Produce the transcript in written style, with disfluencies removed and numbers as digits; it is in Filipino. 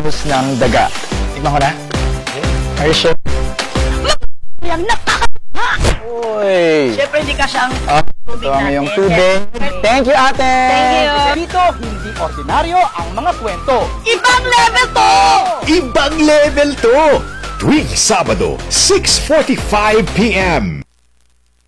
bangus ng daga. Tikman ko na. Are you sure? Yang Uy! Siyempre, hindi ka siyang Ito ang iyong tubig. Thank you, ate! Thank you. Dito, hindi ordinaryo ang mga kwento. Ibang level to! Ibang level to! Tuwing Sabado, 6:45 p.m.